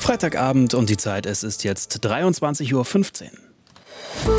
Freitagabend und die Zeit, es ist jetzt 23:15 Uhr.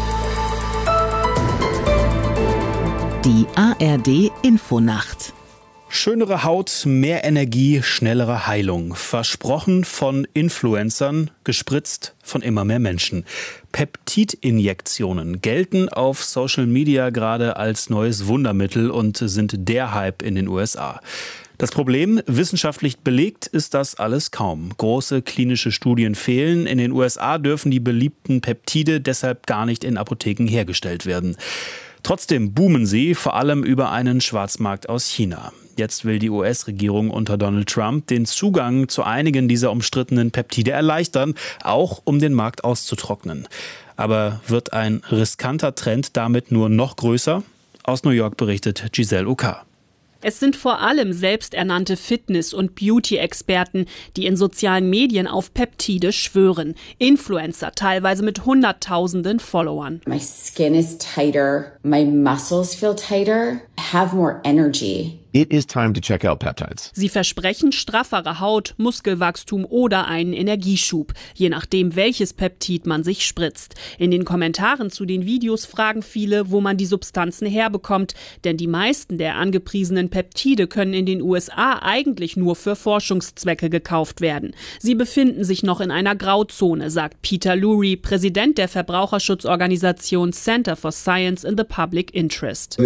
Die ARD Infonacht. Schönere Haut, mehr Energie, schnellere Heilung. Versprochen von Influencern, gespritzt von immer mehr Menschen. Peptidinjektionen gelten auf Social Media gerade als neues Wundermittel und sind der Hype in den USA. Das Problem, wissenschaftlich belegt ist das alles kaum. Große klinische Studien fehlen. In den USA dürfen die beliebten Peptide deshalb gar nicht in Apotheken hergestellt werden. Trotzdem boomen sie, vor allem über einen Schwarzmarkt aus China. Jetzt will die US-Regierung unter Donald Trump den Zugang zu einigen dieser umstrittenen Peptide erleichtern, auch um den Markt auszutrocknen. Aber wird ein riskanter Trend damit nur noch größer? Aus New York berichtet Giselle Uka. Es sind vor allem selbsternannte Fitness- und Beauty-Experten, die in sozialen Medien auf Peptide schwören. Influencer, teilweise mit Hunderttausenden Followern. My skin is tighter, my muscles feel tighter, I have more energy. It is time to check out peptides. Sie versprechen straffere Haut, Muskelwachstum oder einen Energieschub, je nachdem, welches Peptid man sich spritzt. In den Kommentaren zu den Videos fragen viele, wo man die Substanzen herbekommt, denn die meisten der angepriesenen Peptide können in den USA eigentlich nur für Forschungszwecke gekauft werden. Sie befinden sich noch in einer Grauzone, sagt Peter Lurie, Präsident der Verbraucherschutzorganisation Center for Science in the Public Interest.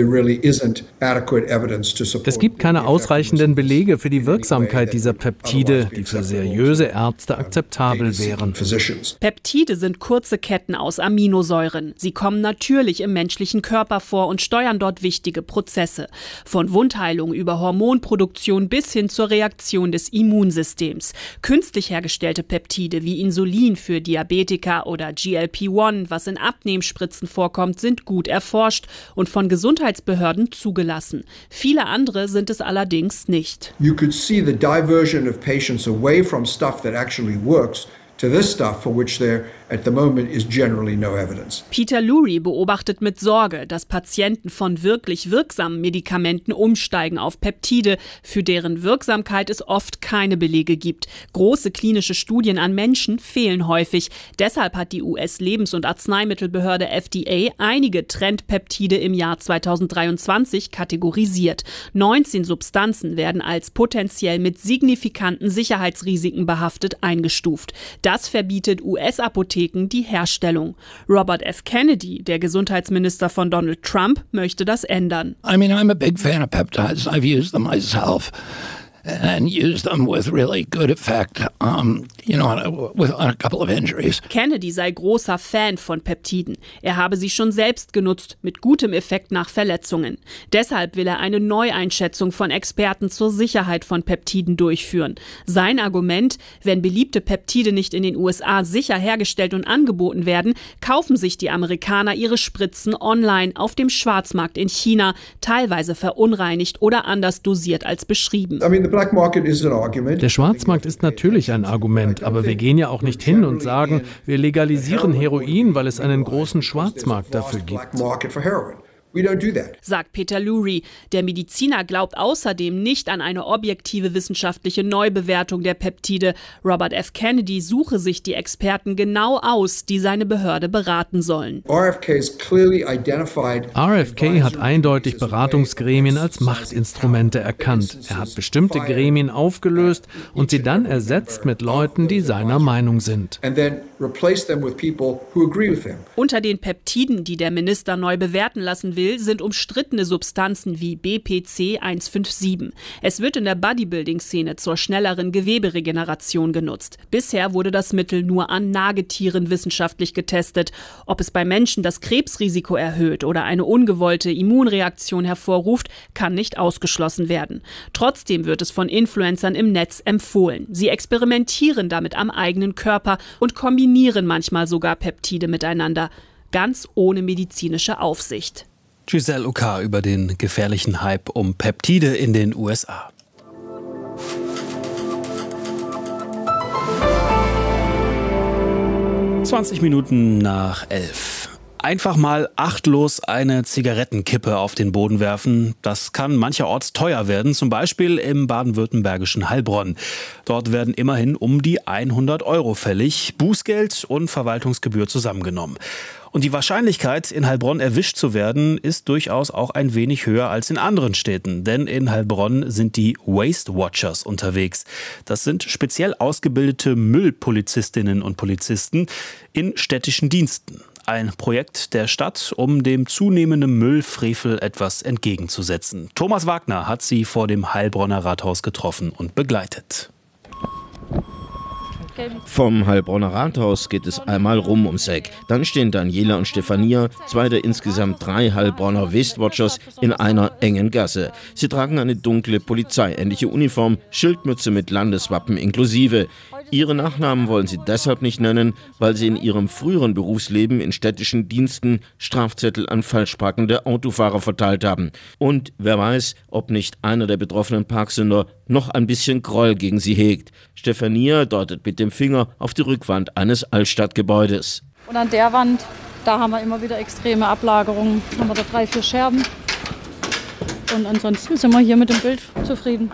Es gibt keine ausreichenden Belege für die Wirksamkeit dieser Peptide, die für seriöse Ärzte akzeptabel wären. Peptide sind kurze Ketten aus Aminosäuren. Sie kommen natürlich im menschlichen Körper vor und steuern dort wichtige Prozesse. Von Wundheilung über Hormonproduktion bis hin zur Reaktion des Immunsystems. Künstlich hergestellte Peptide wie Insulin für Diabetiker oder GLP-1, was in Abnehmspritzen vorkommt, sind gut erforscht und von Gesundheitsbehörden zugelassen. Viele andere sind es allerdings nicht. You could see the diversion of patients away from stuff that actually works to this stuff for which there at the moment is generally no evidence. Peter Lurie beobachtet mit Sorge, dass Patienten von wirklich wirksamen Medikamenten umsteigen auf Peptide, für deren Wirksamkeit es oft keine Belege gibt. Große klinische Studien an Menschen fehlen häufig. Deshalb hat die US-Lebens- und Arzneimittelbehörde FDA einige Trendpeptide im Jahr 2023 kategorisiert. 19 Substanzen werden als potenziell mit signifikanten Sicherheitsrisiken behaftet eingestuft. Das verbietet US-Apotheken die Herstellung. Robert F. Kennedy, der Gesundheitsminister von Donald Trump, möchte das ändern. I'm a big fan of peptides. I've used them myself. And used them with really good effect, on a couple of injuries. Kennedy sei großer Fan von Peptiden. Er habe sie schon selbst genutzt, mit gutem Effekt nach Verletzungen. Deshalb will er eine Neueinschätzung von Experten zur Sicherheit von Peptiden durchführen. Sein Argument, wenn beliebte Peptide nicht in den USA sicher hergestellt und angeboten werden, kaufen sich die Amerikaner ihre Spritzen online auf dem Schwarzmarkt in China, teilweise verunreinigt oder anders dosiert als beschrieben. Der Schwarzmarkt ist natürlich ein Argument, aber wir gehen ja auch nicht hin und sagen, wir legalisieren Heroin, weil es einen großen Schwarzmarkt dafür gibt. Sagt Peter Lurie. Der Mediziner glaubt außerdem nicht an eine objektive wissenschaftliche Neubewertung der Peptide. Robert F. Kennedy suche sich die Experten genau aus, die seine Behörde beraten sollen. RFK hat eindeutig Beratungsgremien als Machtinstrumente erkannt. Er hat bestimmte Gremien aufgelöst und sie dann ersetzt mit Leuten, die seiner Meinung sind. Unter den Peptiden, die der Minister neu bewerten lassen will, sind umstrittene Substanzen wie BPC 157. Es wird in der Bodybuilding-Szene zur schnelleren Geweberegeneration genutzt. Bisher wurde das Mittel nur an Nagetieren wissenschaftlich getestet. Ob es bei Menschen das Krebsrisiko erhöht oder eine ungewollte Immunreaktion hervorruft, kann nicht ausgeschlossen werden. Trotzdem wird es von Influencern im Netz empfohlen. Sie experimentieren damit am eigenen Körper und kombinieren manchmal sogar Peptide miteinander, ganz ohne medizinische Aufsicht. Giselle Uka über den gefährlichen Hype um Peptide in den USA. 20 Minuten nach 11. Einfach mal achtlos eine Zigarettenkippe auf den Boden werfen, das kann mancherorts teuer werden, zum Beispiel im baden-württembergischen Heilbronn. Dort werden immerhin um die 100 € fällig, Bußgeld und Verwaltungsgebühr zusammengenommen. Und die Wahrscheinlichkeit, in Heilbronn erwischt zu werden, ist durchaus auch ein wenig höher als in anderen Städten. Denn in Heilbronn sind die Waste Watchers unterwegs. Das sind speziell ausgebildete Müllpolizistinnen und Polizisten in städtischen Diensten. Ein Projekt der Stadt, um dem zunehmenden Müllfrevel etwas entgegenzusetzen. Thomas Wagner hat sie vor dem Heilbronner Rathaus getroffen und begleitet. Vom Heilbronner Rathaus geht es einmal rum ums Eck. Dann stehen Daniela und Stefania, zwei der insgesamt 3 Heilbronner Waste Watchers, in einer engen Gasse. Sie tragen eine dunkle polizeiähnliche Uniform, Schildmütze mit Landeswappen inklusive. Ihre Nachnamen wollen sie deshalb nicht nennen, weil sie in ihrem früheren Berufsleben in städtischen Diensten Strafzettel an falschparkende Autofahrer verteilt haben. Und wer weiß, ob nicht einer der betroffenen Parksünder noch ein bisschen Groll gegen sie hegt. Stefania deutet mit dem Finger auf die Rückwand eines Altstadtgebäudes. Und an der Wand, da haben wir immer wieder extreme Ablagerungen. Haben wir da 3, 4 Scherben. Und ansonsten sind wir hier mit dem Bild zufrieden.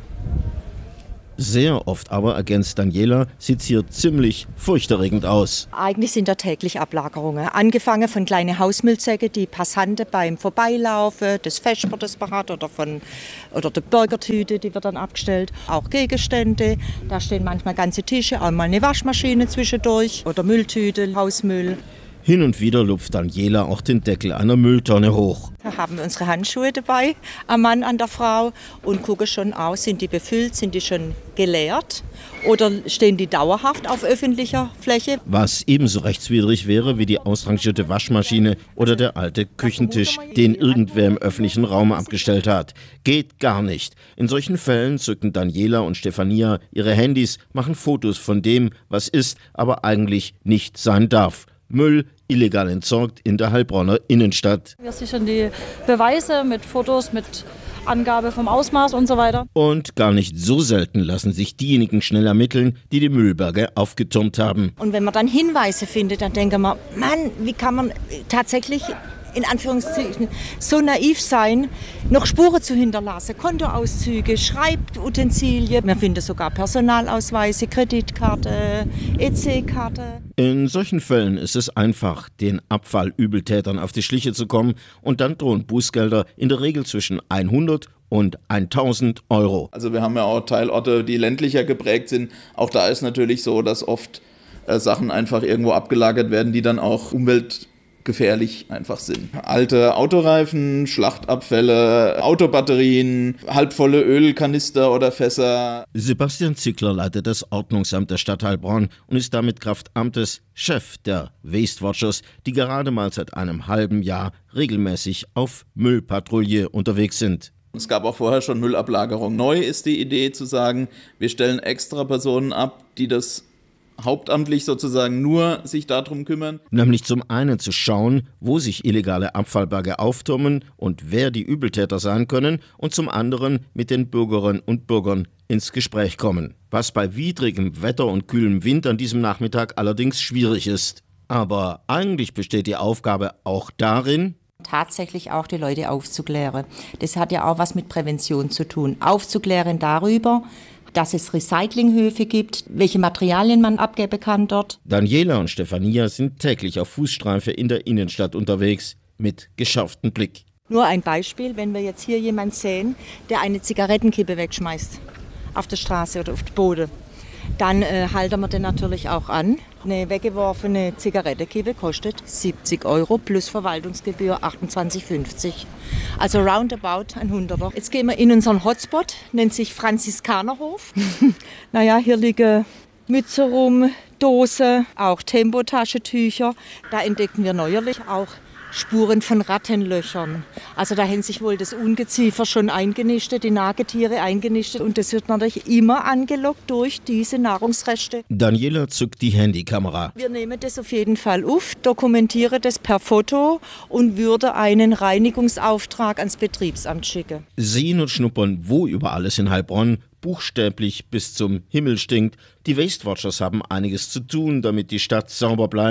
Sehr oft aber, ergänzt Daniela, sieht es hier ziemlich furchterregend aus. Eigentlich sind da täglich Ablagerungen. Angefangen von kleinen Hausmüllsäcke, die Passanten beim Vorbeilaufen, das Vesper, das man hat, oder die Burgertüte, die wird dann abgestellt. Auch Gegenstände, da stehen manchmal ganze Tische, auch mal eine Waschmaschine zwischendurch oder Mülltüte, Hausmüll. Hin und wieder lupft Daniela auch den Deckel einer Mülltonne hoch. Da haben wir unsere Handschuhe dabei, am Mann, an der Frau, und gucken schon aus, sind die befüllt, sind die schon geleert oder stehen die dauerhaft auf öffentlicher Fläche. Was ebenso rechtswidrig wäre wie die ausrangierte Waschmaschine oder der alte Küchentisch, den irgendwer im öffentlichen Raum abgestellt hat. Geht gar nicht. In solchen Fällen zücken Daniela und Stefania ihre Handys, machen Fotos von dem, was ist, aber eigentlich nicht sein darf. Müll illegal entsorgt in der Heilbronner Innenstadt. Wir sichern die Beweise mit Fotos, mit Angabe vom Ausmaß und so weiter. Und gar nicht so selten lassen sich diejenigen schnell ermitteln, die die Müllberge aufgetürmt haben. Und wenn man dann Hinweise findet, dann denken wir, Mann, wie kann man tatsächlich in Anführungszeichen so naiv sein, noch Spuren zu hinterlassen, Kontoauszüge, Schreibutensilien. Wir finden sogar Personalausweise, Kreditkarte, EC-Karte. In solchen Fällen ist es einfach, den Abfallübeltätern auf die Schliche zu kommen, und dann drohen Bußgelder in der Regel zwischen 100 und 1000 €. Also wir haben ja auch Teilorte, die ländlicher geprägt sind. Auch da ist natürlich so, dass oft Sachen einfach irgendwo abgelagert werden, die dann auch umweltgefährlich einfach sind. Alte Autoreifen, Schlachtabfälle, Autobatterien, halbvolle Ölkanister oder Fässer. Sebastian Zickler leitet das Ordnungsamt der Stadt Heilbronn und ist damit Kraft Amtes Chef der Waste Watchers, die gerade mal seit einem halben Jahr regelmäßig auf Müllpatrouille unterwegs sind. Es gab auch vorher schon Müllablagerung. Neu ist die Idee zu sagen, wir stellen extra Personen ab, die das hauptamtlich sozusagen nur sich darum kümmern. Nämlich zum einen zu schauen, wo sich illegale Abfallberge auftürmen und wer die Übeltäter sein können, und zum anderen mit den Bürgerinnen und Bürgern ins Gespräch kommen. Was bei widrigem Wetter und kühlem Wind an diesem Nachmittag allerdings schwierig ist. Aber eigentlich besteht die Aufgabe auch darin, Tatsächlich auch die Leute aufzuklären. Das hat ja auch was mit Prävention zu tun. Aufzuklären darüber, dass es Recyclinghöfe gibt, welche Materialien man abgeben kann dort. Daniela und Stefania sind täglich auf Fußstreife in der Innenstadt unterwegs, mit geschärftem Blick. Nur ein Beispiel, wenn wir jetzt hier jemanden sehen, der eine Zigarettenkippe wegschmeißt auf der Straße oder auf den Boden, dann halten wir den natürlich auch an. Eine weggeworfene Zigarettenkippe kostet 70 € plus Verwaltungsgebühr 28,50 €. Also roundabout ein 100er. Jetzt gehen wir in unseren Hotspot, nennt sich Franziskanerhof. Naja, hier liegen Mütze rum, Dose, auch Tempotaschentücher. Da entdecken wir neuerlich auch Spuren von Rattenlöchern. Also da haben sich wohl das Ungeziefer schon eingenistet, die Nagetiere eingenistet, und das wird natürlich immer angelockt durch diese Nahrungsreste. Daniela zückt die Handykamera. Wir nehmen das auf jeden Fall auf, dokumentieren das per Foto und würde einen Reinigungsauftrag ans Betriebsamt schicken. Sehen und schnuppern, wo überall es in Heilbronn buchstäblich bis zum Himmel stinkt. Die Waste Watchers haben einiges zu tun, damit die Stadt sauber bleibt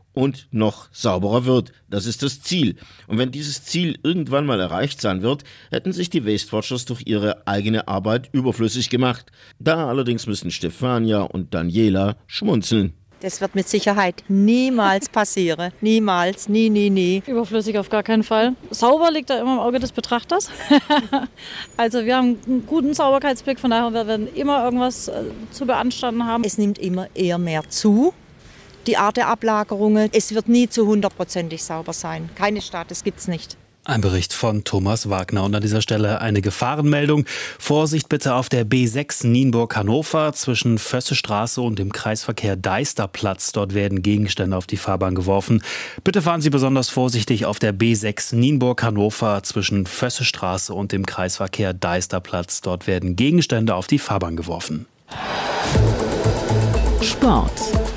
und noch sauberer wird. Das ist das Ziel. Und wenn dieses Ziel irgendwann mal erreicht sein wird, hätten sich die Waste Watchers durch ihre eigene Arbeit überflüssig gemacht. Da allerdings müssen Stefania und Daniela schmunzeln. Das wird mit Sicherheit niemals passieren. Niemals, nie. Überflüssig auf gar keinen Fall. Sauber liegt da immer im Auge des Betrachters. Also wir haben einen guten Sauberkeitsblick, von daher werden wir immer irgendwas zu beanstanden haben. Es nimmt immer eher mehr zu, die Art der Ablagerungen. Es wird nie zu 100% sauber sein. Keine Stadt, das gibt's nicht. Ein Bericht von Thomas Wagner. Und an dieser Stelle eine Gefahrenmeldung. Vorsicht bitte auf der B6 Nienburg-Hannover zwischen Fössestraße und dem Kreisverkehr Deisterplatz. Dort werden Gegenstände auf die Fahrbahn geworfen. Bitte fahren Sie besonders vorsichtig auf der B6 Nienburg-Hannover zwischen Fössestraße und dem Kreisverkehr Deisterplatz. Dort werden Gegenstände auf die Fahrbahn geworfen. Sport.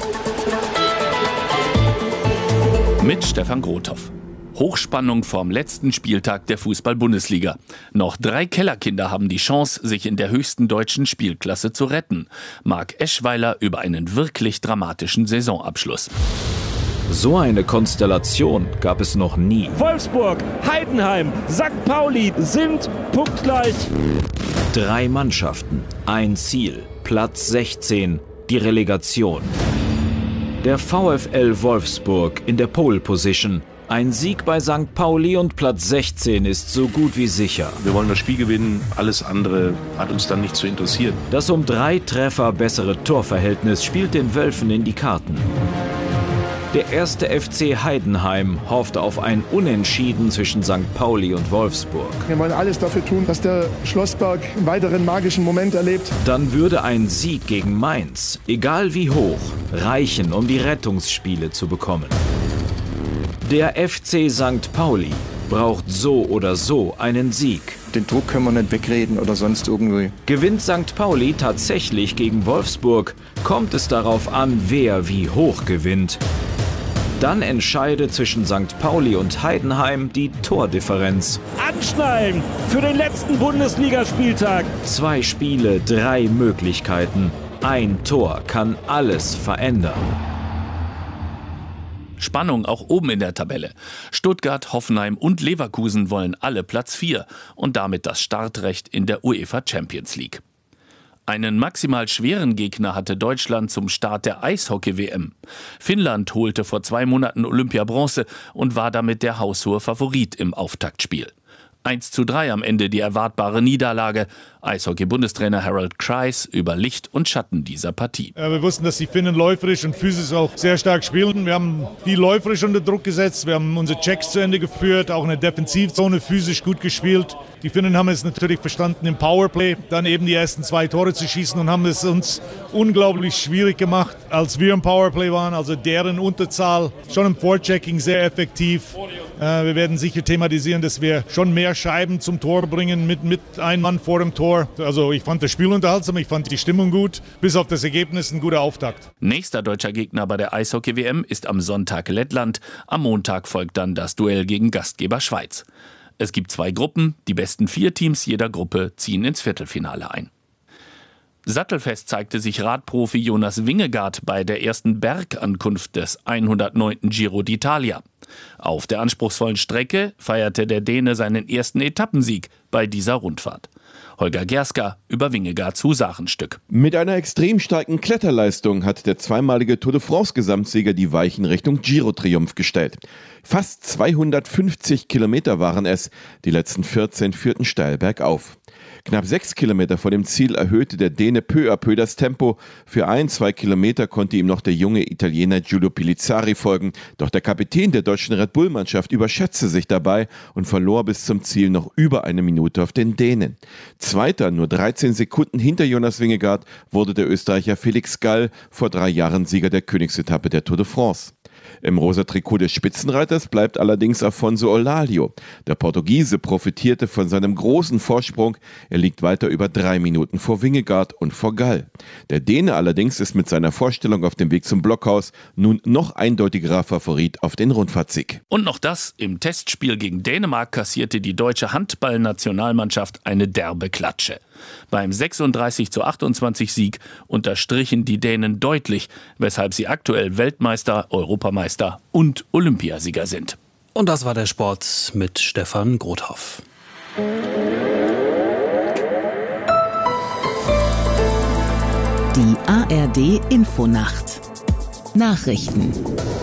Mit Stefan Grothoff. Hochspannung vorm letzten Spieltag der Fußball-Bundesliga. Noch 3 Kellerkinder haben die Chance, sich in der höchsten deutschen Spielklasse zu retten. Marc Eschweiler über einen wirklich dramatischen Saisonabschluss. So eine Konstellation gab es noch nie. Wolfsburg, Heidenheim, St. Pauli sind punktgleich. 3 Mannschaften, ein Ziel, Platz 16, die Relegation. Der VfL Wolfsburg in der Pole Position. Ein Sieg bei St. Pauli und Platz 16 ist so gut wie sicher. Wir wollen das Spiel gewinnen, alles andere hat uns dann nicht zu interessieren. Das um 3 Treffer bessere Torverhältnis spielt den Wölfen in die Karten. Der erste FC Heidenheim hofft auf ein Unentschieden zwischen St. Pauli und Wolfsburg. Wir wollen alles dafür tun, dass der Schlossberg einen weiteren magischen Moment erlebt. Dann würde ein Sieg gegen Mainz, egal wie hoch, reichen, um die Rettungsspiele zu bekommen. Der FC St. Pauli braucht so oder so einen Sieg. Den Druck können wir nicht wegreden oder sonst irgendwie. Gewinnt St. Pauli tatsächlich gegen Wolfsburg, kommt es darauf an, wer wie hoch gewinnt. Dann entscheidet zwischen St. Pauli und Heidenheim die Tordifferenz. Anschnallen für den letzten Bundesligaspieltag. 2 Spiele, 3 Möglichkeiten. Ein Tor kann alles verändern. Spannung auch oben in der Tabelle. Stuttgart, Hoffenheim und Leverkusen wollen alle Platz 4 und damit das Startrecht in der UEFA Champions League. Einen maximal schweren Gegner hatte Deutschland zum Start der Eishockey-WM. Finnland holte vor 2 Monaten Olympiabronze und war damit der haushohe Favorit im Auftaktspiel. 1:3 am Ende die erwartbare Niederlage. Eishockey-Bundestrainer Harold Kreis über Licht und Schatten dieser Partie. Wir wussten, dass die Finnen läuferisch und physisch auch sehr stark spielen. Wir haben die läuferisch unter Druck gesetzt. Wir haben unsere Checks zu Ende geführt, auch in der Defensivzone physisch gut gespielt. Die Finnen haben es natürlich verstanden, im Powerplay dann eben die ersten 2 Tore zu schießen und haben es uns unglaublich schwierig gemacht, als wir im Powerplay waren. Also deren Unterzahl schon im Vorchecking sehr effektiv. Wir werden sicher thematisieren, dass wir schon mehr Scheiben zum Tor bringen mit einem Mann vor dem Tor. Also ich fand das Spiel unterhaltsam, ich fand die Stimmung gut, bis auf das Ergebnis ein guter Auftakt. Nächster deutscher Gegner bei der Eishockey-WM ist am Sonntag Lettland. Am Montag folgt dann das Duell gegen Gastgeber Schweiz. Es gibt 2 Gruppen, die besten 4 Teams jeder Gruppe ziehen ins Viertelfinale ein. Sattelfest zeigte sich Radprofi Jonas Vingegaard bei der ersten Bergankunft des 109. Giro d'Italia. Auf der anspruchsvollen Strecke feierte der Däne seinen ersten Etappensieg bei dieser Rundfahrt. Holger Gerska über Vingegaards Husarenstück. Mit einer extrem starken Kletterleistung hat der zweimalige Tour de France-Gesamtsieger die Weichen Richtung Giro-Triumph gestellt. Fast 250 Kilometer waren es, die letzten 14 führten steil bergauf. Knapp 6 Kilometer vor dem Ziel erhöhte der Däne peu à peu das Tempo. Für 1-2 Kilometer konnte ihm noch der junge Italiener Giulio Pilizzari folgen. Doch der Kapitän der deutschen Red Bull-Mannschaft überschätzte sich dabei und verlor bis zum Ziel noch über 1 Minute auf den Dänen. Zweiter, nur 13 Sekunden hinter Jonas Vingegaard, wurde der Österreicher Felix Gall, vor 3 Jahren Sieger der Königsetappe der Tour de France. Im rosa Trikot des Spitzenreiters bleibt allerdings Afonso Olalio. Der Portugiese profitierte von seinem großen Vorsprung. Er liegt weiter über 3 Minuten vor Vingegaard und vor Gall. Der Däne allerdings ist mit seiner Vorstellung auf dem Weg zum Blockhaus nun noch eindeutigerer Favorit auf den Rundfahrtsieg. Und noch das, im Testspiel gegen Dänemark kassierte die deutsche Handballnationalmannschaft eine derbe Klatsche. Beim 36:28 Sieg unterstrichen die Dänen deutlich, weshalb sie aktuell Weltmeister, Europameister und Olympiasieger sind. Und das war der Sport mit Stefan Grothoff. Die ARD Infonacht. Nachrichten.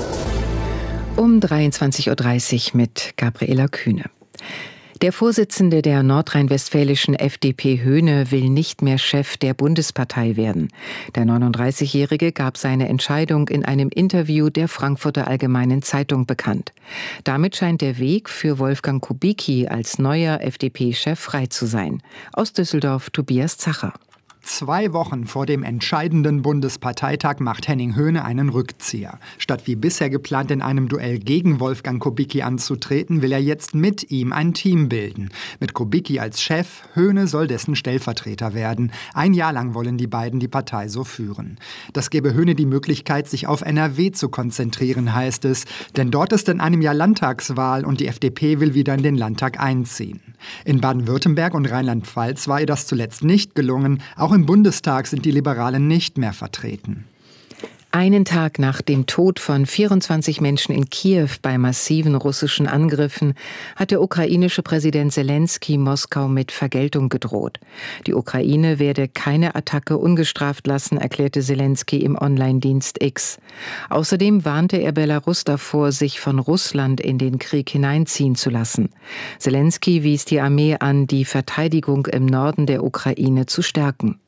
Um 23:30 Uhr mit Gabriela Kühne. Der Vorsitzende der nordrhein-westfälischen FDP Höhne will nicht mehr Chef der Bundespartei werden. Der 39-Jährige gab seine Entscheidung in einem Interview der Frankfurter Allgemeinen Zeitung bekannt. Damit scheint der Weg für Wolfgang Kubicki als neuer FDP-Chef frei zu sein. Aus Düsseldorf Tobias Zacher. 2 Wochen vor dem entscheidenden Bundesparteitag macht Henning Höhne einen Rückzieher. Statt wie bisher geplant in einem Duell gegen Wolfgang Kubicki anzutreten, will er jetzt mit ihm ein Team bilden. Mit Kubicki als Chef, Höhne soll dessen Stellvertreter werden. 1 Jahr lang wollen die beiden die Partei so führen. Das gebe Höhne die Möglichkeit, sich auf NRW zu konzentrieren, heißt es. Denn dort ist in einem Jahr Landtagswahl und die FDP will wieder in den Landtag einziehen. In Baden-Württemberg und Rheinland-Pfalz war ihr das zuletzt nicht gelungen. Auch im Bundestag sind die Liberalen nicht mehr vertreten. Einen Tag nach dem Tod von 24 Menschen in Kiew bei massiven russischen Angriffen hat der ukrainische Präsident Selenskyj Moskau mit Vergeltung gedroht. Die Ukraine werde keine Attacke ungestraft lassen, erklärte Selenskyj im Online-Dienst X. Außerdem warnte er Belarus davor, sich von Russland in den Krieg hineinziehen zu lassen. Selenskyj wies die Armee an, die Verteidigung im Norden der Ukraine zu stärken.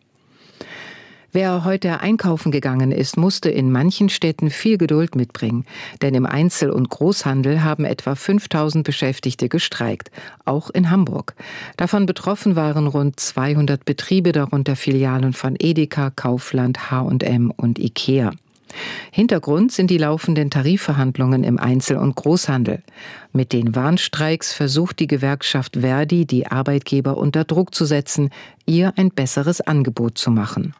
Wer heute einkaufen gegangen ist, musste in manchen Städten viel Geduld mitbringen. Denn im Einzel- und Großhandel haben etwa 5000 Beschäftigte gestreikt, auch in Hamburg. Davon betroffen waren rund 200 Betriebe, darunter Filialen von Edeka, Kaufland, H&M und Ikea. Hintergrund sind die laufenden Tarifverhandlungen im Einzel- und Großhandel. Mit den Warnstreiks versucht die Gewerkschaft Verdi, die Arbeitgeber unter Druck zu setzen, ihr ein besseres Angebot zu machen.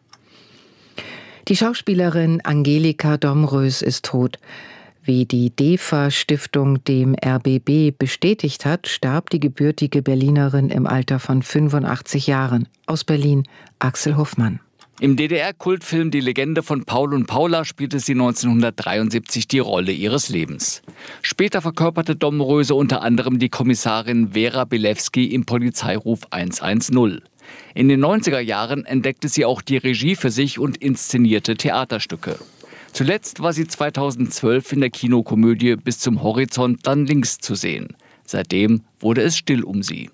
Die Schauspielerin Angelika Domrös ist tot. Wie die DEFA-Stiftung dem RBB bestätigt hat, starb die gebürtige Berlinerin im Alter von 85 Jahren. Aus Berlin, Axel Hoffmann. Im DDR-Kultfilm Die Legende von Paul und Paula spielte sie 1973 die Rolle ihres Lebens. Später verkörperte Domröse unter anderem die Kommissarin Vera Bilewski im Polizeiruf 110. In den 90er Jahren entdeckte sie auch die Regie für sich und inszenierte Theaterstücke. Zuletzt war sie 2012 in der Kinokomödie Bis zum Horizont dann links zu sehen. Seitdem wurde es still um sie.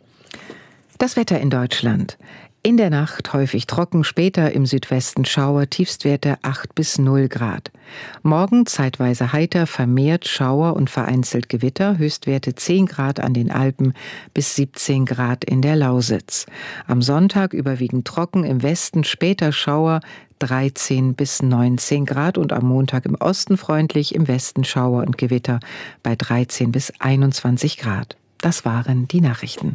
Das Wetter in Deutschland. In der Nacht häufig trocken, später im Südwesten Schauer, Tiefstwerte 8 bis 0 Grad. Morgen zeitweise heiter, vermehrt Schauer und vereinzelt Gewitter, Höchstwerte 10 Grad an den Alpen bis 17 Grad in der Lausitz. Am Sonntag überwiegend trocken, im Westen später Schauer, 13 bis 19 Grad und am Montag im Osten freundlich, im Westen Schauer und Gewitter bei 13 bis 21 Grad. Das waren die Nachrichten.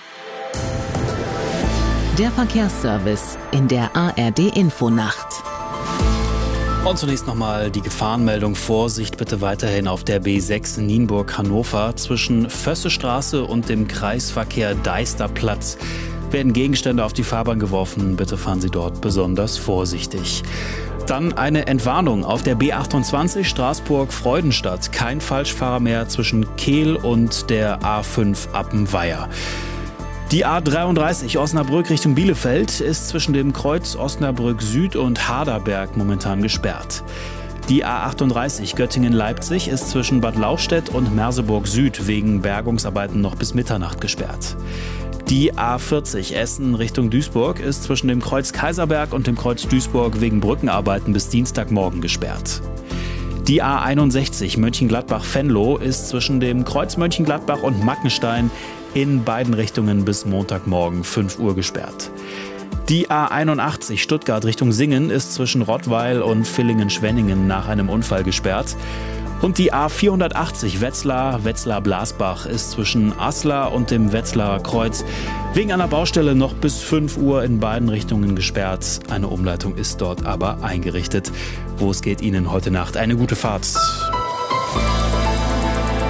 Der Verkehrsservice in der ARD Infonacht. Und zunächst nochmal die Gefahrenmeldung. Vorsicht bitte weiterhin auf der B6 Nienburg-Hannover. Zwischen Vössestraße und dem Kreisverkehr Deisterplatz werden Gegenstände auf die Fahrbahn geworfen. Bitte fahren Sie dort besonders vorsichtig. Dann eine Entwarnung auf der B28 Straßburg-Freudenstadt. Kein Falschfahrer mehr zwischen Kehl und der A5 Appenweier. Die A33 Osnabrück Richtung Bielefeld ist zwischen dem Kreuz Osnabrück Süd und Harderberg momentan gesperrt. Die A38 Göttingen-Leipzig ist zwischen Bad Lauchstädt und Merseburg Süd wegen Bergungsarbeiten noch bis Mitternacht gesperrt. Die A40 Essen Richtung Duisburg ist zwischen dem Kreuz Kaiserberg und dem Kreuz Duisburg wegen Brückenarbeiten bis Dienstagmorgen gesperrt. Die A61 Mönchengladbach-Venlo ist zwischen dem Kreuz Mönchengladbach und Mackenstein in beiden Richtungen bis Montagmorgen 5 Uhr gesperrt. Die A81 Stuttgart Richtung Singen ist zwischen Rottweil und Villingen-Schwenningen nach einem Unfall gesperrt. Und die A480 Wetzlar-Blasbach ist zwischen Aslar und dem Wetzlarer Kreuz wegen einer Baustelle noch bis 5 Uhr in beiden Richtungen gesperrt. Eine Umleitung ist dort aber eingerichtet. Wo es geht Ihnen heute Nacht? Eine gute Fahrt.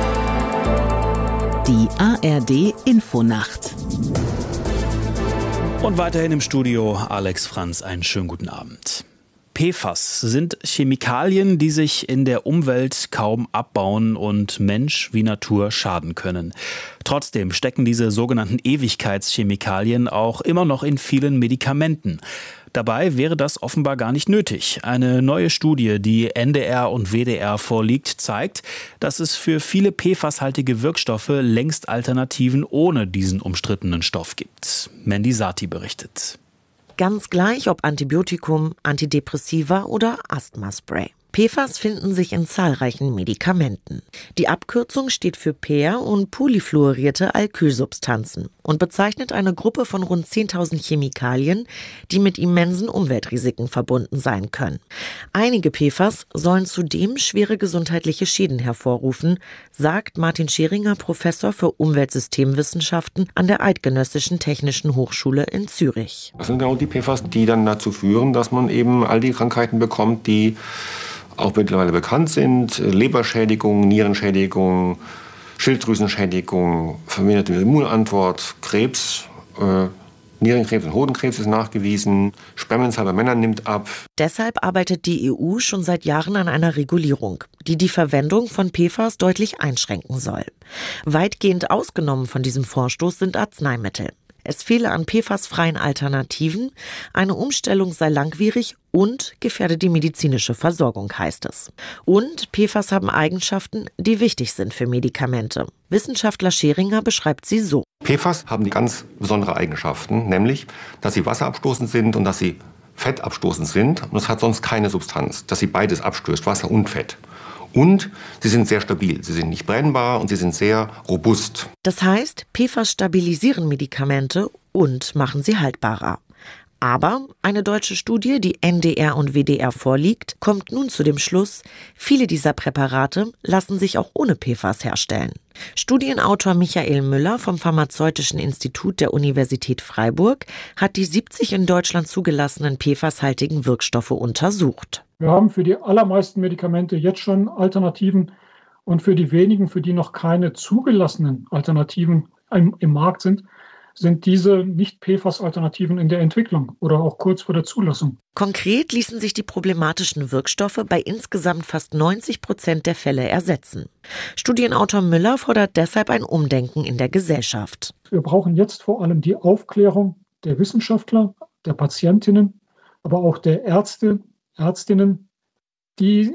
Die ARD Infonacht. Und weiterhin im Studio Alex Franz, einen schönen guten Abend. PFAS sind Chemikalien, die sich in der Umwelt kaum abbauen und Mensch wie Natur schaden können. Trotzdem stecken diese sogenannten Ewigkeitschemikalien auch immer noch in vielen Medikamenten. Dabei wäre das offenbar gar nicht nötig. Eine neue Studie, die NDR und WDR vorliegt, zeigt, dass es für viele PFAS-haltige Wirkstoffe längst Alternativen ohne diesen umstrittenen Stoff gibt. Mandy Sati berichtet. Ganz gleich ob Antibiotikum, Antidepressiva oder Asthmaspray. PFAS finden sich in zahlreichen Medikamenten. Die Abkürzung steht für per- und polyfluorierte Alkylsubstanzen und bezeichnet eine Gruppe von rund 10.000 Chemikalien, die mit immensen Umweltrisiken verbunden sein können. Einige PFAS sollen zudem schwere gesundheitliche Schäden hervorrufen, sagt Martin Scheringer, Professor für Umweltsystemwissenschaften an der Eidgenössischen Technischen Hochschule in Zürich. Das sind genau die PFAS, die dann dazu führen, dass man eben all die Krankheiten bekommt, die auch mittlerweile bekannt sind: Leberschädigung, Nierenschädigung, Schilddrüsenschädigung, verminderte Immunantwort, Krebs, Nierenkrebs und Hodenkrebs ist nachgewiesen, Spermienzahl bei Männern nimmt ab. Deshalb arbeitet die EU schon seit Jahren an einer Regulierung, die die Verwendung von PFAS deutlich einschränken soll. Weitgehend ausgenommen von diesem Vorstoß sind Arzneimittel. Es fehle an PFAS-freien Alternativen, eine Umstellung sei langwierig und gefährde die medizinische Versorgung, heißt es. Und PFAS haben Eigenschaften, die wichtig sind für Medikamente. Wissenschaftler Scheringer beschreibt sie so. PFAS haben die ganz besondere Eigenschaften, nämlich, dass sie wasserabstoßend sind und dass sie fettabstoßend sind. Und das hat sonst keine Substanz, dass sie beides abstößt, Wasser und Fett. Und sie sind sehr stabil, sie sind nicht brennbar und sie sind sehr robust. Das heißt, PFAS stabilisieren Medikamente und machen sie haltbarer. Aber eine deutsche Studie, die NDR und WDR vorliegt, kommt nun zu dem Schluss, viele dieser Präparate lassen sich auch ohne PFAS herstellen. Studienautor Michael Müller vom Pharmazeutischen Institut der Universität Freiburg hat die 70 in Deutschland zugelassenen PFAS-haltigen Wirkstoffe untersucht. Wir haben für die allermeisten Medikamente jetzt schon Alternativen und für die wenigen, für die noch keine zugelassenen Alternativen im Markt sind diese Nicht-PFAS-Alternativen in der Entwicklung oder auch kurz vor der Zulassung. Konkret ließen sich die problematischen Wirkstoffe bei insgesamt fast 90% der Fälle ersetzen. Studienautor Müller fordert deshalb ein Umdenken in der Gesellschaft. Wir brauchen jetzt vor allem die Aufklärung der Wissenschaftler, der Patientinnen, aber auch der Ärztinnen, die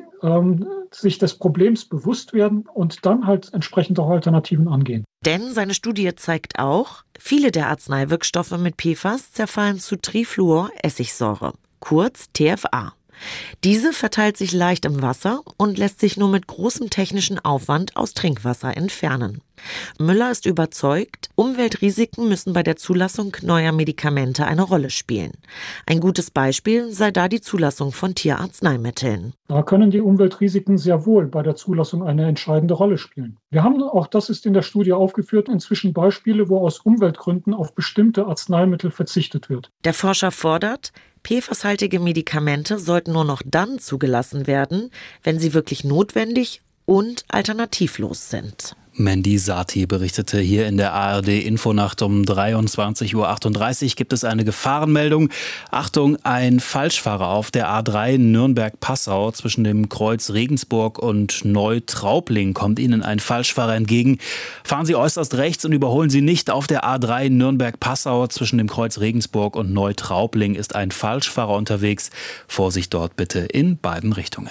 sich des Problems bewusst werden und dann halt entsprechend auch Alternativen angehen. Denn seine Studie zeigt auch, viele der Arzneiwirkstoffe mit PFAS zerfallen zu Trifluoressigsäure, kurz TFA. Diese verteilt sich leicht im Wasser und lässt sich nur mit großem technischen Aufwand aus Trinkwasser entfernen. Müller ist überzeugt, Umweltrisiken müssen bei der Zulassung neuer Medikamente eine Rolle spielen. Ein gutes Beispiel sei da die Zulassung von Tierarzneimitteln. Da können die Umweltrisiken sehr wohl bei der Zulassung eine entscheidende Rolle spielen. Wir haben, auch das ist in der Studie aufgeführt, inzwischen Beispiele, wo aus Umweltgründen auf bestimmte Arzneimittel verzichtet wird. Der Forscher fordert, PFAS-haltige Medikamente sollten nur noch dann zugelassen werden, wenn sie wirklich notwendig und alternativlos sind. Mandy Sati berichtete hier in der ARD-Infonacht um 23:38 Uhr. Gibt es eine Gefahrenmeldung. Achtung, ein Falschfahrer auf der A3 Nürnberg-Passau zwischen dem Kreuz Regensburg und Neutraubling kommt Ihnen ein Falschfahrer entgegen. Fahren Sie äußerst rechts und überholen Sie nicht. Auf der A3 Nürnberg-Passau zwischen dem Kreuz Regensburg und Neutraubling ist ein Falschfahrer unterwegs. Vorsicht dort bitte in beiden Richtungen.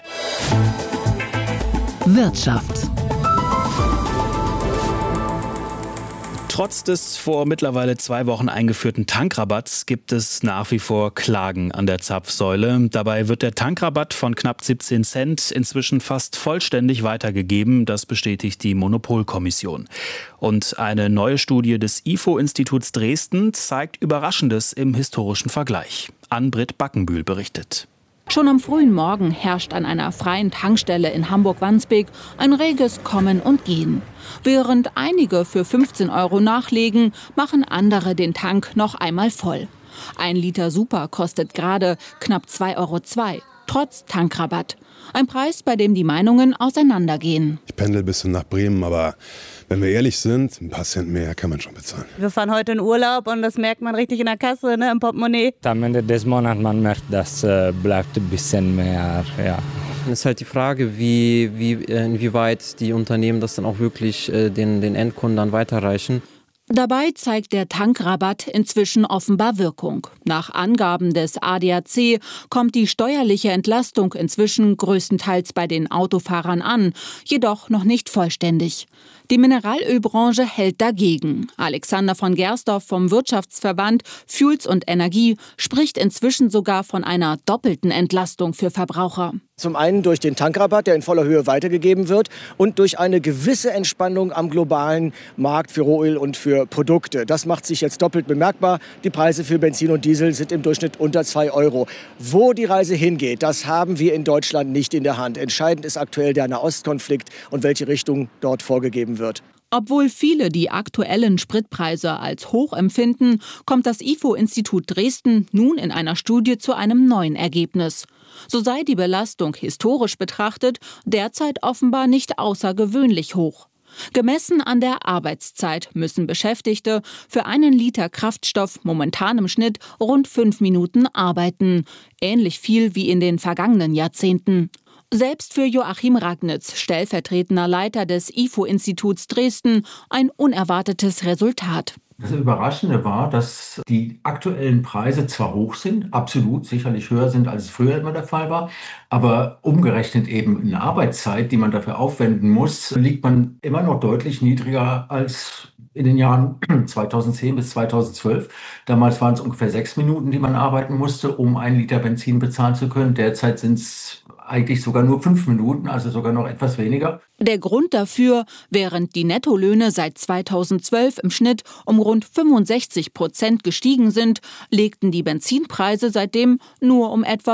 Wirtschaft. Trotz des vor mittlerweile 2 Wochen eingeführten Tankrabatts gibt es nach wie vor Klagen an der Zapfsäule. Dabei wird der Tankrabatt von knapp 17 Cent inzwischen fast vollständig weitergegeben. Das bestätigt die Monopolkommission. Und eine neue Studie des IFO-Instituts Dresden zeigt Überraschendes im historischen Vergleich. Ann-Britt Backenbühl berichtet. Schon am frühen Morgen herrscht an einer freien Tankstelle in Hamburg-Wandsbek ein reges Kommen und Gehen. Während einige für 15 € nachlegen, machen andere den Tank noch einmal voll. 1 Liter Super kostet gerade knapp 2,02 €. trotz Tankrabatt. Ein Preis, bei dem die Meinungen auseinandergehen. Ich pendel ein bisschen nach Bremen, aber wenn wir ehrlich sind, ein paar Cent mehr kann man schon bezahlen. Wir fahren heute in Urlaub und das merkt man richtig in der Kasse, ne, im Portemonnaie. Am Ende des Monats, man merkt, das bleibt ein bisschen mehr, ja. Es ist halt die Frage, inwieweit die Unternehmen das dann auch wirklich den Endkunden dann weiterreichen. Dabei zeigt der Tankrabatt inzwischen offenbar Wirkung. Nach Angaben des ADAC kommt die steuerliche Entlastung inzwischen größtenteils bei den Autofahrern an, jedoch noch nicht vollständig. Die Mineralölbranche hält dagegen. Alexander von Gersdorf vom Wirtschaftsverband Fuels und Energie spricht inzwischen sogar von einer doppelten Entlastung für Verbraucher. Zum einen durch den Tankrabatt, der in voller Höhe weitergegeben wird, und durch eine gewisse Entspannung am globalen Markt für Rohöl und für Produkte. Das macht sich jetzt doppelt bemerkbar. Die Preise für Benzin und Diesel sind im Durchschnitt unter 2 €. Wo die Reise hingeht, das haben wir in Deutschland nicht in der Hand. Entscheidend ist aktuell der Nahostkonflikt und welche Richtung dort vorgegeben wird. Obwohl viele die aktuellen Spritpreise als hoch empfinden, kommt das IFO-Institut Dresden nun in einer Studie zu einem neuen Ergebnis. So sei die Belastung historisch betrachtet derzeit offenbar nicht außergewöhnlich hoch. Gemessen an der Arbeitszeit müssen Beschäftigte für 1 Liter Kraftstoff momentan im Schnitt rund 5 Minuten arbeiten. Ähnlich viel wie in den vergangenen Jahrzehnten. Selbst für Joachim Ragnitz, stellvertretender Leiter des IFO-Instituts Dresden, ein unerwartetes Resultat. Das Überraschende war, dass die aktuellen Preise zwar hoch sind, absolut sicherlich höher sind, als es früher immer der Fall war, aber umgerechnet eben in der Arbeitszeit, die man dafür aufwenden muss, liegt man immer noch deutlich niedriger als in den Jahren 2010 bis 2012. Damals waren es ungefähr 6 Minuten, die man arbeiten musste, um 1 Liter Benzin bezahlen zu können. Derzeit sind es eigentlich sogar nur 5 Minuten, also sogar noch etwas weniger. Der Grund dafür, während die Nettolöhne seit 2012 im Schnitt um rund 65% gestiegen sind, legten die Benzinpreise seitdem nur um etwa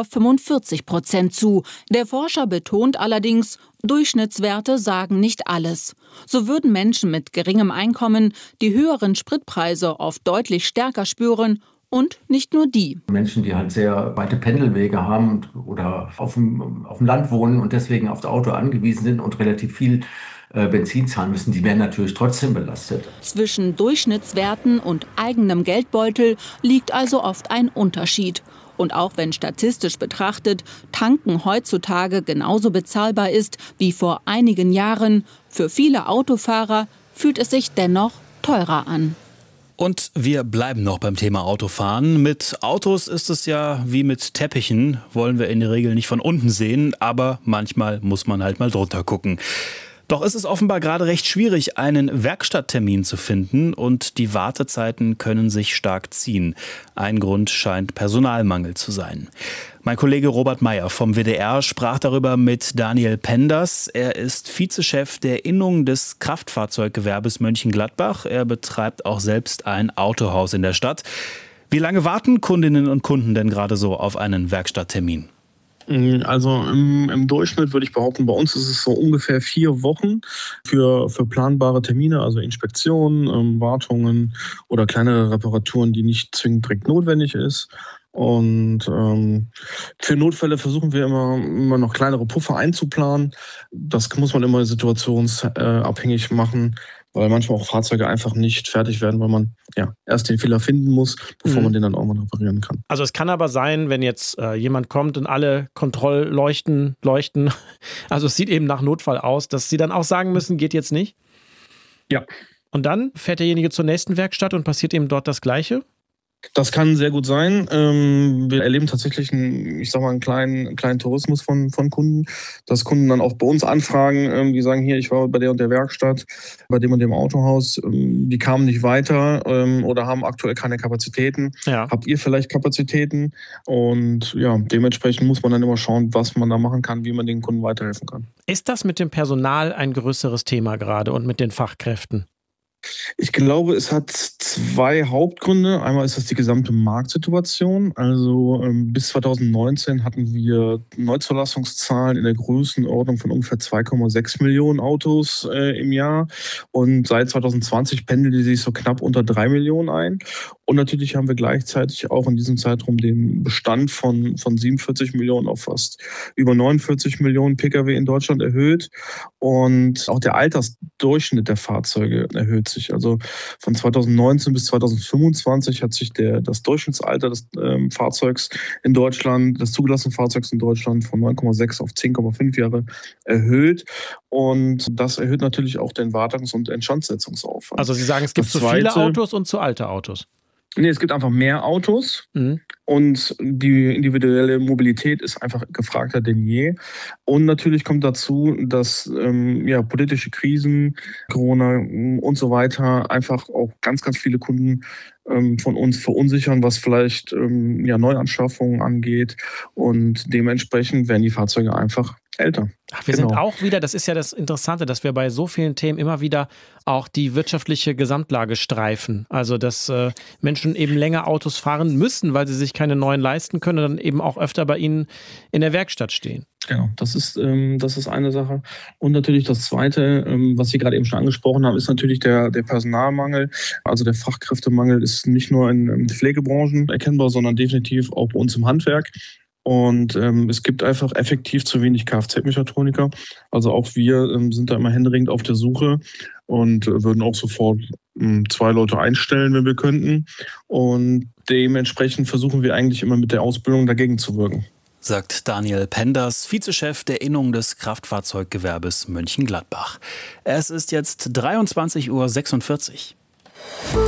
45% zu. Der Forscher betont allerdings, Durchschnittswerte sagen nicht alles. So würden Menschen mit geringem Einkommen die höheren Spritpreise oft deutlich stärker spüren. Und nicht nur die. Menschen, die halt sehr weite Pendelwege haben oder auf dem Land wohnen und deswegen auf das Auto angewiesen sind und relativ viel Benzin zahlen müssen, die werden natürlich trotzdem belastet. Zwischen Durchschnittswerten und eigenem Geldbeutel liegt also oft ein Unterschied. Und auch wenn statistisch betrachtet Tanken heutzutage genauso bezahlbar ist wie vor einigen Jahren, für viele Autofahrer fühlt es sich dennoch teurer an. Und wir bleiben noch beim Thema Autofahren. Mit Autos ist es ja wie mit Teppichen, wollen wir in der Regel nicht von unten sehen, aber manchmal muss man halt mal drunter gucken. Doch ist es offenbar gerade recht schwierig, einen Werkstatttermin zu finden und die Wartezeiten können sich stark ziehen. Ein Grund scheint Personalmangel zu sein. Mein Kollege Robert Meyer vom WDR sprach darüber mit Daniel Penders. Er ist Vizechef der Innung des Kraftfahrzeuggewerbes Mönchengladbach. Er betreibt auch selbst ein Autohaus in der Stadt. Wie lange warten Kundinnen und Kunden denn gerade so auf einen Werkstatttermin? Also im Durchschnitt würde ich behaupten, bei uns ist es so ungefähr 4 Wochen für planbare Termine, also Inspektionen, Wartungen oder kleinere Reparaturen, die nicht zwingend direkt notwendig ist. Und für Notfälle versuchen wir immer noch kleinere Puffer einzuplanen. Das muss man immer situationsabhängig machen, weil manchmal auch Fahrzeuge einfach nicht fertig werden, weil man erst den Fehler finden muss, bevor man den dann auch mal reparieren kann. Also es kann aber sein, wenn jetzt jemand kommt und alle Kontrollleuchten leuchten, also es sieht eben nach Notfall aus, dass sie dann auch sagen müssen, geht jetzt nicht? Ja. Und dann fährt derjenige zur nächsten Werkstatt und passiert eben dort das Gleiche? Das kann sehr gut sein. Wir erleben tatsächlich einen kleinen Tourismus von Kunden, dass Kunden dann auch bei uns anfragen, die sagen, hier, ich war bei der und der Werkstatt, bei dem und dem Autohaus, die kamen nicht weiter oder haben aktuell keine Kapazitäten. Ja. Habt ihr vielleicht Kapazitäten? Und ja, dementsprechend muss man dann immer schauen, was man da machen kann, wie man den Kunden weiterhelfen kann. Ist das mit dem Personal ein größeres Thema gerade und mit den Fachkräften? Ich glaube, es hat 2 Hauptgründe. Einmal ist das die gesamte Marktsituation. Also bis 2019 hatten wir Neuzulassungszahlen in der Größenordnung von ungefähr 2,6 Millionen Autos im Jahr. Und seit 2020 pendeln die sich so knapp unter 3 Millionen ein. Und natürlich haben wir gleichzeitig auch in diesem Zeitraum den Bestand von 47 Millionen auf fast über 49 Millionen Pkw in Deutschland erhöht. Und auch der Altersdurchschnitt der Fahrzeuge erhöht sich. Also von 2019 bis 2025 hat sich das Durchschnittsalter des Fahrzeugs in Deutschland, des zugelassenen Fahrzeugs in Deutschland von 9,6 auf 10,5 Jahre erhöht. Und das erhöht natürlich auch den Wartungs- und Instandsetzungsaufwand. Also Sie sagen, es gibt zu viele Autos und zu alte Autos? Nee, es gibt einfach mehr Autos und die individuelle Mobilität ist einfach gefragter denn je. Und natürlich kommt dazu, dass politische Krisen, Corona und so weiter einfach auch ganz, ganz viele Kunden von uns verunsichern, was vielleicht Neuanschaffungen angeht. Und dementsprechend werden die Fahrzeuge einfach älter. Wir sind auch wieder, das ist ja das Interessante, dass wir bei so vielen Themen immer wieder auch die wirtschaftliche Gesamtlage streifen. Also, dass Menschen eben länger Autos fahren müssen, weil sie sich keine neuen leisten können und dann eben auch öfter bei ihnen in der Werkstatt stehen. Genau, das ist eine Sache. Und natürlich das Zweite, was Sie gerade eben schon angesprochen haben, ist natürlich der Personalmangel. Also der Fachkräftemangel ist nicht nur in Pflegebranchen erkennbar, sondern definitiv auch bei uns im Handwerk. Und es gibt einfach effektiv zu wenig Kfz-Mechatroniker. Also auch wir sind da immer händeringend auf der Suche und würden auch sofort 2 Leute einstellen, wenn wir könnten. Und dementsprechend versuchen wir eigentlich immer mit der Ausbildung dagegen zu wirken. Sagt Daniel Penders, Vizechef der Innung des Kraftfahrzeuggewerbes Mönchengladbach. Es ist jetzt 23:46 Uhr.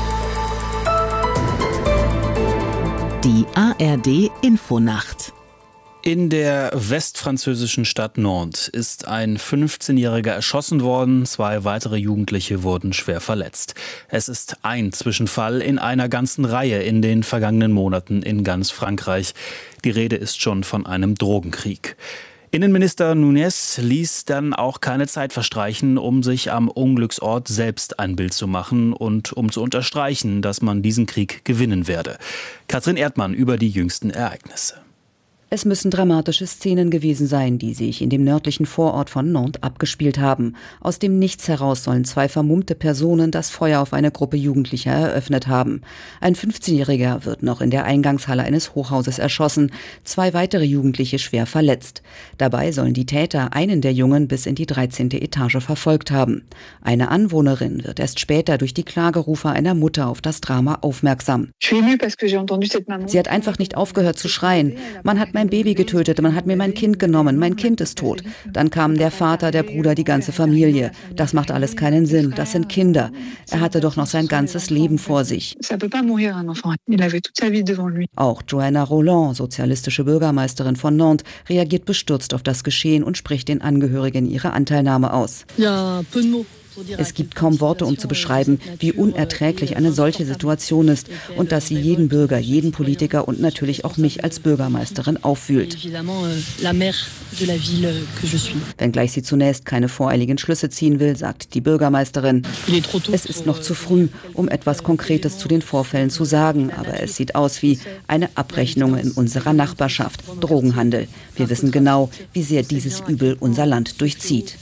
Die ARD Infonacht. In der westfranzösischen Stadt Nantes ist ein 15-Jähriger erschossen worden, 2 weitere Jugendliche wurden schwer verletzt. Es ist ein Zwischenfall in einer ganzen Reihe in den vergangenen Monaten in ganz Frankreich. Die Rede ist schon von einem Drogenkrieg. Innenminister Nunez ließ dann auch keine Zeit verstreichen, um sich am Unglücksort selbst ein Bild zu machen und um zu unterstreichen, dass man diesen Krieg gewinnen werde. Katrin Erdmann über die jüngsten Ereignisse. Es müssen dramatische Szenen gewesen sein, die sich in dem nördlichen Vorort von Nantes abgespielt haben. Aus dem Nichts heraus sollen 2 vermummte Personen das Feuer auf eine Gruppe Jugendlicher eröffnet haben. Ein 15-Jähriger wird noch in der Eingangshalle eines Hochhauses erschossen, 2 weitere Jugendliche schwer verletzt. Dabei sollen die Täter einen der Jungen bis in die 13. Etage verfolgt haben. Eine Anwohnerin wird erst später durch die Klagerufe einer Mutter auf das Drama aufmerksam. Sie hat einfach nicht aufgehört zu schreien. Man hat mein Baby getötet, man hat mir mein Kind genommen, mein Kind ist tot. Dann kamen der Vater, der Bruder, die ganze Familie. Das macht alles keinen Sinn, das sind Kinder. Er hatte doch noch sein ganzes Leben vor sich. Auch Joanna Roland, sozialistische Bürgermeisterin von Nantes, reagiert bestürzt auf das Geschehen und spricht den Angehörigen ihre Anteilnahme aus. Es gibt kaum Worte, um zu beschreiben, wie unerträglich eine solche Situation ist und dass sie jeden Bürger, jeden Politiker und natürlich auch mich als Bürgermeisterin aufwühlt. Wenngleich sie zunächst keine voreiligen Schlüsse ziehen will, sagt die Bürgermeisterin, es ist noch zu früh, um etwas Konkretes zu den Vorfällen zu sagen, aber es sieht aus wie eine Abrechnung in unserer Nachbarschaft, Drogenhandel. Wir wissen genau, wie sehr dieses Übel unser Land durchzieht.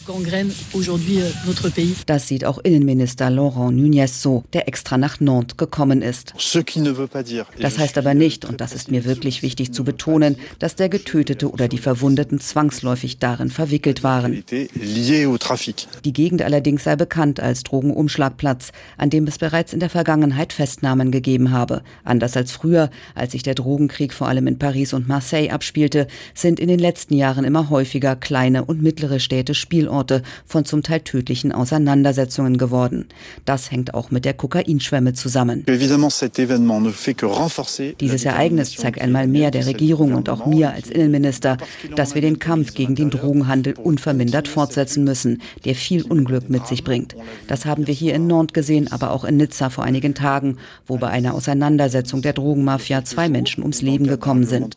Das sieht auch Innenminister Laurent Nunez so, der extra nach Nantes gekommen ist. Das heißt aber nicht, und das ist mir wirklich wichtig zu betonen, dass der Getötete oder die Verwundeten zwangsläufig darin verwickelt waren. Die Gegend allerdings sei bekannt als Drogenumschlagplatz, an dem es bereits in der Vergangenheit Festnahmen gegeben habe. Anders als früher, als sich der Drogenkrieg vor allem in Paris und Marseille abspielte, sind in den letzten Jahren immer häufiger kleine und mittlere Städte Spielorte von zum Teil tödlichen Auseinandersetzungen geworden. Das hängt auch mit der Kokainschwemme zusammen. Dieses Ereignis zeigt einmal mehr der Regierung und auch mir als Innenminister, dass wir den Kampf gegen den Drogenhandel unvermindert fortsetzen müssen, der viel Unglück mit sich bringt. Das haben wir hier in Nantes gesehen, aber auch in Nizza vor einigen Tagen, wo bei einer Auseinandersetzung der Drogenmafia 2 Menschen ums Leben gekommen sind.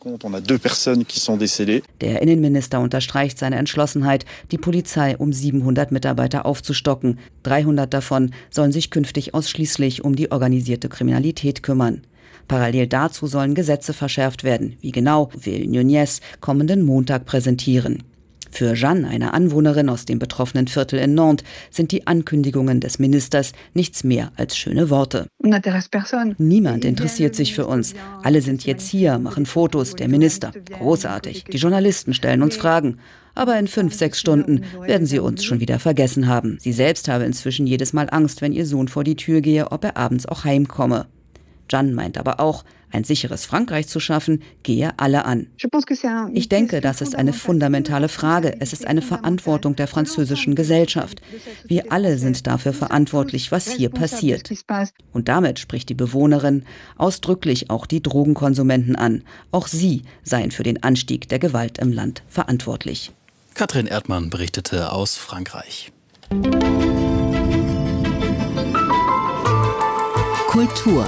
Der Innenminister unterstreicht seine Entschlossenheit, die Polizei um 700 Mitarbeiter aufzustocken. 300 davon sollen sich künftig ausschließlich um die organisierte Kriminalität kümmern. Parallel dazu sollen Gesetze verschärft werden. Wie genau, will Nunez kommenden Montag präsentieren. Für Jeanne, eine Anwohnerin aus dem betroffenen Viertel in Nantes, sind die Ankündigungen des Ministers nichts mehr als schöne Worte. Niemand interessiert sich für uns. Alle sind jetzt hier, machen Fotos, der Minister. Großartig. Die Journalisten stellen uns Fragen. Aber in 5-6 Stunden werden sie uns schon wieder vergessen haben. Sie selbst habe inzwischen jedes Mal Angst, wenn ihr Sohn vor die Tür gehe, ob er abends auch heimkomme. Jeanne meint aber auch, ein sicheres Frankreich zu schaffen, gehe alle an. Ich denke, das ist eine fundamentale Frage. Es ist eine Verantwortung der französischen Gesellschaft. Wir alle sind dafür verantwortlich, was hier passiert. Und damit spricht die Bewohnerin ausdrücklich auch die Drogenkonsumenten an. Auch sie seien für den Anstieg der Gewalt im Land verantwortlich. Katrin Erdmann berichtete aus Frankreich. Kultur.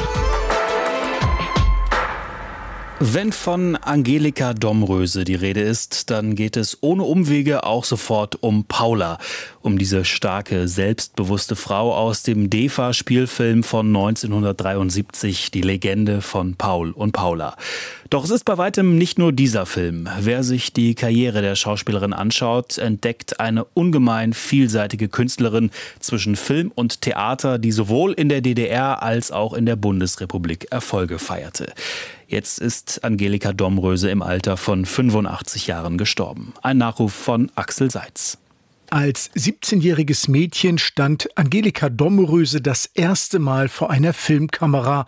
Wenn von Angelika Domröse die Rede ist, dann geht es ohne Umwege auch sofort um Paula, um diese starke, selbstbewusste Frau aus dem DEFA-Spielfilm von 1973, die Legende von Paul und Paula. Doch es ist bei weitem nicht nur dieser Film. Wer sich die Karriere der Schauspielerin anschaut, entdeckt eine ungemein vielseitige Künstlerin zwischen Film und Theater, die sowohl in der DDR als auch in der Bundesrepublik Erfolge feierte. Jetzt ist Angelika Domröse im Alter von 85 Jahren gestorben. Ein Nachruf von Axel Seitz. Als 17-jähriges Mädchen stand Angelika Domröse das erste Mal vor einer Filmkamera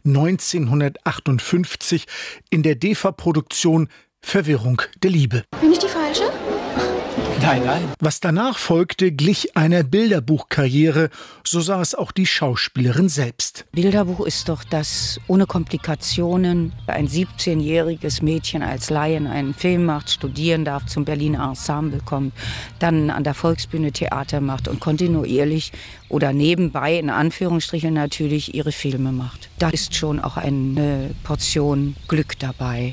1958 in der DEFA-Produktion Verwirrung der Liebe. Bin ich die Falsche? Nein, nein. Was danach folgte, glich einer Bilderbuchkarriere, so sah es auch die Schauspielerin selbst. Bilderbuch ist doch das ohne Komplikationen. Ein 17-jähriges Mädchen als Laien einen Film macht, studieren darf, zum Berliner Ensemble kommt, dann an der Volksbühne Theater macht und kontinuierlich oder nebenbei, in Anführungsstrichen natürlich, ihre Filme macht. Da ist schon auch eine Portion Glück dabei.